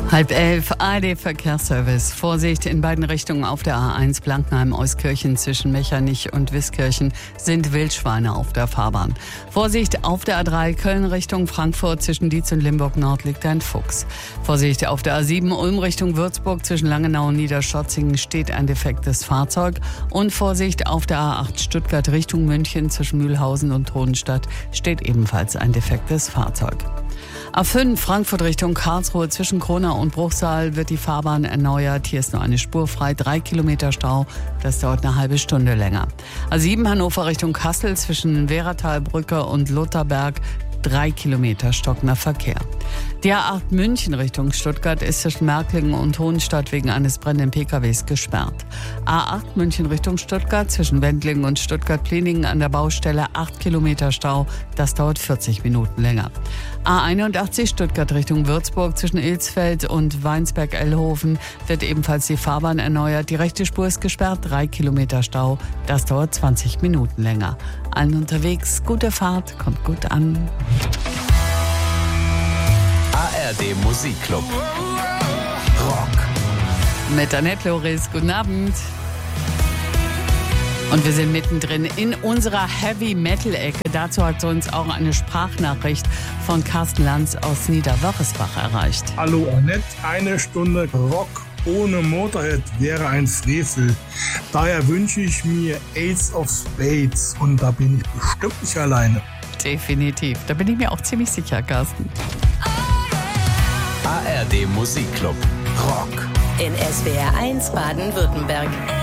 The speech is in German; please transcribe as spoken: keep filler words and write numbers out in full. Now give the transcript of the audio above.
Halb elf, A R D-Verkehrsservice. Vorsicht in beiden Richtungen auf der A eins Blankenheim-Euskirchen zwischen Mechernich und Wiskirchen sind Wildschweine auf der Fahrbahn. Vorsicht auf der A drei Köln Richtung Frankfurt zwischen Dietz und Limburg Nord liegt ein Fuchs. Vorsicht auf der A sieben Ulm Richtung Würzburg zwischen Langenau und Niederstotzingen steht ein defektes Fahrzeug. Und Vorsicht auf der A acht Stuttgart Richtung München zwischen Mühlhausen und Hohenstadt steht ebenfalls ein defektes Fahrzeug. A fünf Frankfurt Richtung Karlsruhe zwischen Kronau und Bruchsal wird die Fahrbahn erneuert. Hier ist nur eine Spur frei, drei Kilometer Stau. Das dauert eine halbe Stunde länger. A sieben Hannover Richtung Kassel zwischen Wehratalbrücke und Lutherberg. Drei Kilometer stockender Verkehr. Die A acht München Richtung Stuttgart ist zwischen Märklingen und Hohenstadt wegen eines brennenden P K Ws gesperrt. A acht München Richtung Stuttgart zwischen Wendlingen und Stuttgart-Pliningen an der Baustelle acht Kilometer Stau. Das dauert vierzig Minuten länger. A einundachtzig Stuttgart Richtung Würzburg zwischen Ilsfeld und Weinsberg-Ellhofen wird ebenfalls die Fahrbahn erneuert. Die rechte Spur ist gesperrt, drei Kilometer Stau. Das dauert zwanzig Minuten länger. Allen unterwegs, gute Fahrt, kommt gut an. A R D Musikclub Rock Mit Annette Loris, guten Abend. Und wir sind mittendrin in unserer Heavy-Metal-Ecke. Dazu hat uns auch eine Sprachnachricht von Carsten Lanz aus Niederwörresbach erreicht. Hallo Annette, eine Stunde Rock ohne Motorhead wäre ein Frevel. Daher wünsche ich mir Ace of Spades und da bin ich bestimmt nicht alleine. Definitiv, da bin ich mir auch ziemlich sicher, Carsten. A R D Musikclub Rock in S W R eins Baden-Württemberg.